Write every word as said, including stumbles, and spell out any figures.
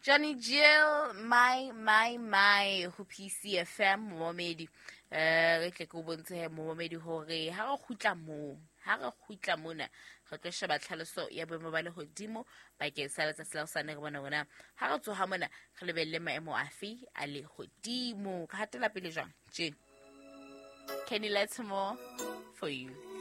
Johnny Jill, my, my, my, ho P C F M, momedi. Eh, re tle ko bontshe he momedi hore ha re khutla mo, ha re khutla mona, re tlo sheba tlhaloso ya boemo ba lehodimo bakeng sa letsatsi la hosane re bona bona. Ha re tsoha mona, re lebelle maemo afe a lehodimo. Ka hatela pele jwang? Jane. Can you let some more for you?